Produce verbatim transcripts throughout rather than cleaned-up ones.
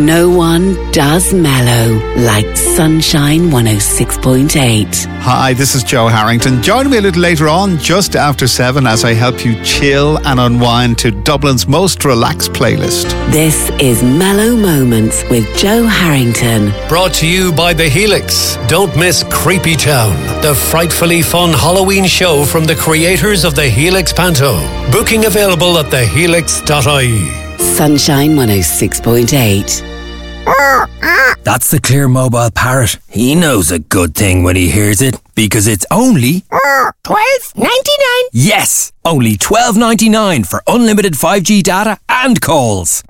No one does mellow like Sunshine one oh six point eight. Hi, this is Joe Harrington. Join me a little later on, just after seven, as I help you chill and unwind to Dublin's most relaxed playlist. This is Mellow Moments with Joe Harrington. Brought to you by The Helix. Don't miss Creepy Town, the frightfully fun Halloween show from the creators of The Helix Panto. Booking available at the helix dot I E. Sunshine one oh six point eight. That's the Clear Mobile Parrot. He knows a good thing when he hears it, because it's only twelve ninety-nine. Yes, only twelve ninety-nine for unlimited five G data and calls.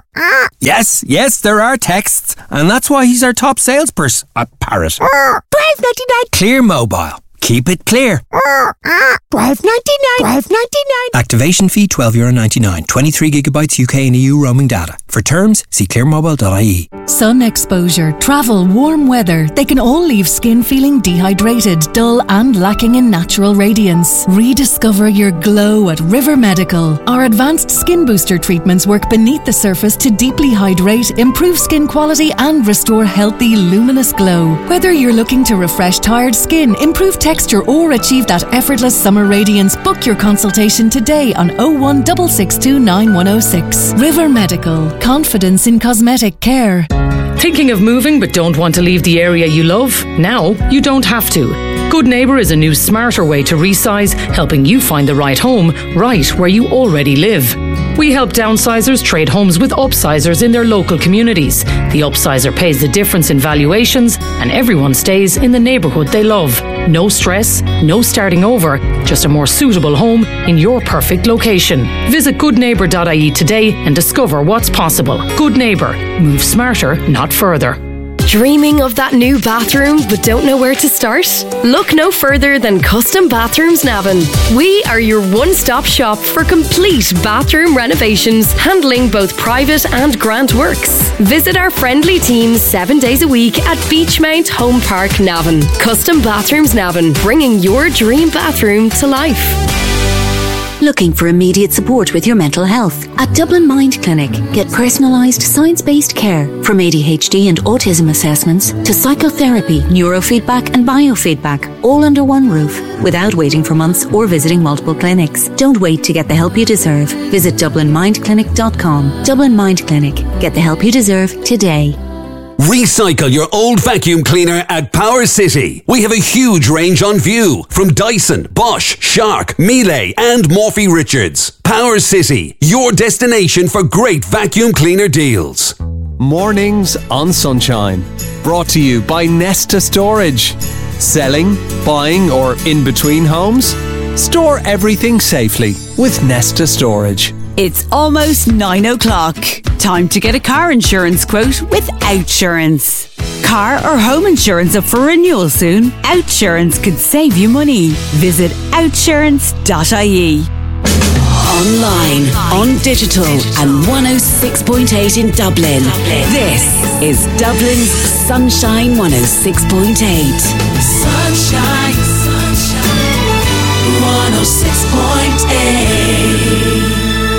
Yes, yes, there are texts, and that's why he's our top salesperson. A parrot. twelve ninety-nine. Clear Mobile. Keep it clear. twelve ninety-nine. twelve ninety-nine. Activation fee twelve euro ninety-nine. twenty-three gigabytes U K and E U roaming data. For terms, see clear mobile dot I E. Sun exposure, travel, warm weather, they can all leave skin feeling dehydrated, dull and lacking in natural radiance. Rediscover your glow at River Medical. Our advanced skin booster treatments work beneath the surface to deeply hydrate, improve skin quality and restore healthy, luminous glow. Whether you're looking to refresh tired skin, improve texture or achieve that effortless summer radiance, book your consultation today on oh one six six two nine one oh six. River Medical. Confidence in cosmetic care. Thinking of moving but don't want to leave the area you love? Now you don't have to. Good Neighbour is a new smarter way to resize, helping you find the right home right where you already live. We help downsizers trade homes with upsizers in their local communities. The upsizer pays the difference in valuations and everyone stays in the neighbourhood they love. No stress, no starting over, just a more suitable home in your perfect location. Visit good neighbour dot I E today and discover what's possible. Good Neighbour. Move smarter, not further. Dreaming of that new bathroom but don't know where to start? Look no further than Custom Bathrooms Navan. We are your one-stop shop for complete bathroom renovations, handling both private and grant works. Visit our friendly team seven days a week at Beachmount Home Park, Navan. Custom Bathrooms Navan, bringing your dream bathroom to life. Looking for immediate support with your mental health? At Dublin Mind Clinic, get personalised science-based care from A D H D and autism assessments to psychotherapy, neurofeedback and biofeedback, all under one roof, without waiting for months or visiting multiple clinics. Don't wait to get the help you deserve. Visit dublin mind clinic dot com. Dublin Mind Clinic. Get the help you deserve today. Recycle your old vacuum cleaner at Power City. We have a huge range on view from Dyson, Bosch, Shark, Miele and Morphy Richards. Power City, your destination for great vacuum cleaner deals. Mornings on Sunshine. Brought to you by Nesta Storage. Selling, buying or in between homes? Store everything safely with Nesta Storage. It's almost nine o'clock. Time to get a car insurance quote with Outsurance. Car or home insurance up for renewal soon? Outsurance could save you money. Visit outsurance dot I E. Online, on digital and one oh six point eight in Dublin. This is Dublin's Sunshine one oh six point eight. Sunshine, sunshine, one oh six point eight.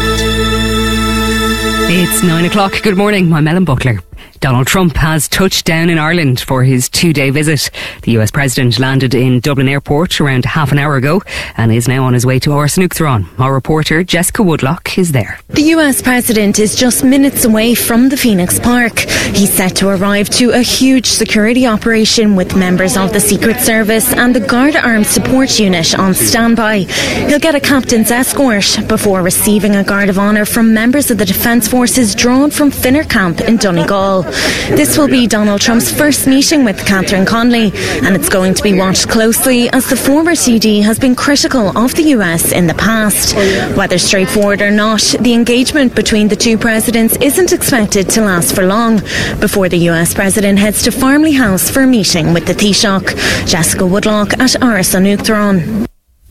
It's nine o'clock. Good morning. I'm Ellen Buckler. Donald Trump has touched down in Ireland for his two-day visit. The U S President landed in Dublin Airport around half an hour ago and is now on his way to Orsanukthron. Our reporter Jessica Woodlock is there. The U S President is just minutes away from the Phoenix Park. He's set to arrive to a huge security operation with members of the Secret Service and the Garda Armed Support Unit on standby. He'll get a captain's escort before receiving a guard of honour from members of the Defence Forces drawn from Finner Camp in Donegal. This will be Donald Trump's first meeting with Catherine Connolly, and it's going to be watched closely as the former T D has been critical of the U S in the past. Whether straightforward or not, the engagement between the two presidents isn't expected to last for long before the U S President heads to Farmley House for a meeting with the Taoiseach. Jessica Woodlock at Orsanukthron.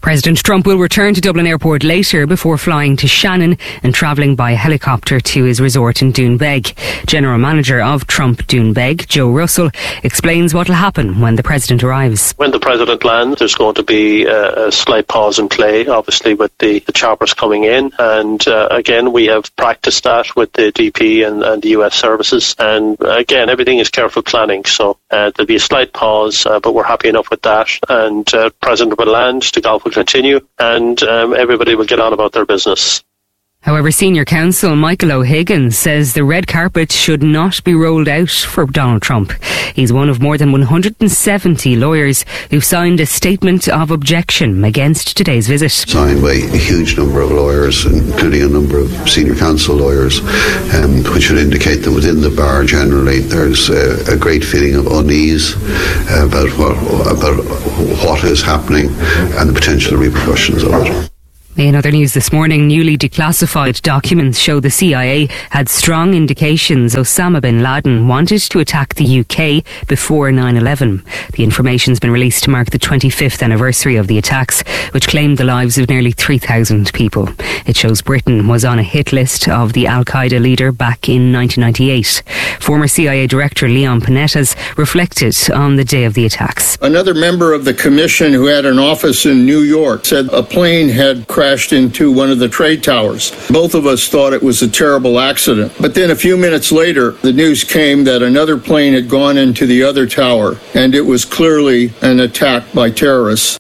President Trump will return to Dublin Airport later before flying to Shannon and travelling by helicopter to his resort in Doonbeg. General Manager of Trump Doonbeg, Joe Russell, explains what will happen when the President arrives. When the President lands, there's going to be a, a slight pause in play, obviously, with the, the choppers coming in. And uh, again, we have practiced that with the D P and, and the U S services. And again, everything is careful planning. So uh, there'll be a slight pause, uh, but we're happy enough with that. And uh, President will land, the golf will continue, and um, everybody will get on about their business. However, Senior Counsel Michael O'Higgins says the red carpet should not be rolled out for Donald Trump. He's one of more than one hundred seventy lawyers who've signed a statement of objection against today's visit. Signed by a huge number of lawyers, including a number of senior counsel lawyers, um, which would indicate that within the bar generally there's a, a great feeling of unease about what, about what is happening and the potential repercussions of it. In other news this morning, newly declassified documents show the C I A had strong indications Osama bin Laden wanted to attack the U K before nine eleven. The information's been released to mark the twenty-fifth anniversary of the attacks, which claimed the lives of nearly three thousand people. It shows Britain was on a hit list of the Al-Qaeda leader back in nineteen ninety-eight. Former C I A Director Leon Panettas reflected on the day of the attacks. Another member of the commission who had an office in New York said a plane had crashed crashed into one of the trade towers. Both of us thought it was a terrible accident. But then a few minutes later, the news came that another plane had gone into the other tower, and it was clearly an attack by terrorists.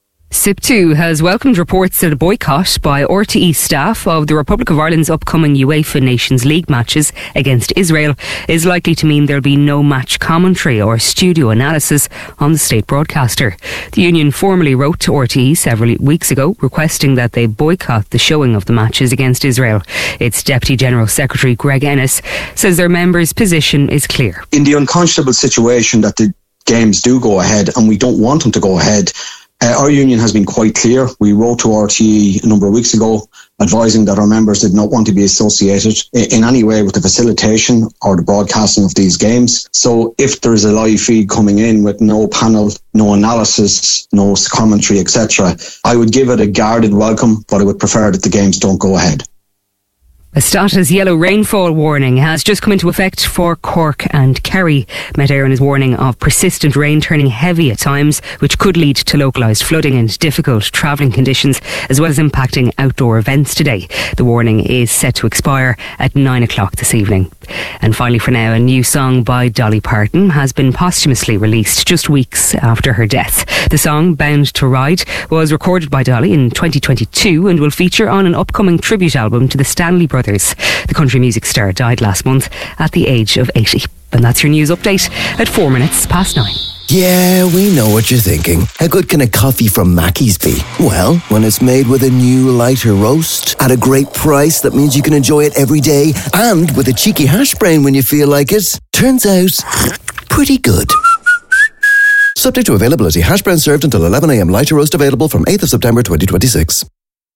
S I P two has welcomed reports that a boycott by R T E staff of the Republic of Ireland's upcoming UEFA Nations League matches against Israel is likely to mean there'll be no match commentary or studio analysis on the state broadcaster. The union formally wrote to R T E several weeks ago requesting that they boycott the showing of the matches against Israel. Its Deputy General Secretary Greg Ennis says their members' position is clear. In the unconscionable situation that the games do go ahead and we don't want them to go ahead, Uh, our union has been quite clear. We wrote to R T E a number of weeks ago advising that our members did not want to be associated in, in any way with the facilitation or the broadcasting of these games. So if there is a live feed coming in with no panel, no analysis, no commentary, et cetera, I would give it a guarded welcome, but I would prefer that the games don't go ahead. Estata's yellow rainfall warning has just come into effect for Cork and Kerry. Met Éireann is warning of persistent rain turning heavy at times, which could lead to localised flooding and difficult travelling conditions, as well as impacting outdoor events today. The warning is set to expire at nine o'clock this evening. And finally for now, a new song by Dolly Parton has been posthumously released just weeks after her death. The song, Bound to Ride, was recorded by Dolly in twenty twenty-two and will feature on an upcoming tribute album to the Stanley Brothers. The country music star died last month at the age of eighty. And that's your news update at four minutes past nine. Yeah, we know what you're thinking. How good can a coffee from Mackey's be? Well, when it's made with a new lighter roast at a great price that means you can enjoy it every day and with a cheeky hash brown when you feel like it, turns out pretty good. Subject to availability. Hash brown served until eleven a.m. Lighter roast available from eighth of September twenty twenty-six.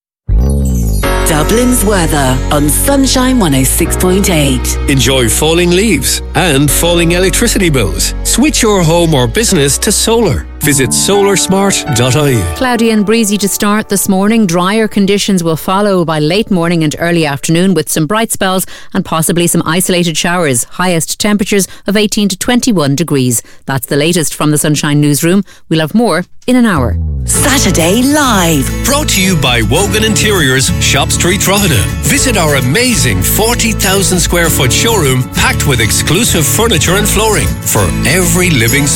Dublin's weather on Sunshine one oh six point eight. Enjoy falling leaves and falling electricity bills. Switch your home or business to solar. Visit solar smart dot I E. Cloudy and breezy to start this morning. Drier conditions will follow by late morning and early afternoon with some bright spells and possibly some isolated showers. Highest temperatures of eighteen to twenty-one degrees. That's the latest from the Sunshine Newsroom. We'll have more in an hour. Saturday Live. Brought to you by Wogan Interiors, Shop Street, Drogheda. Visit our amazing forty thousand square foot showroom packed with exclusive furniture and flooring for every living space.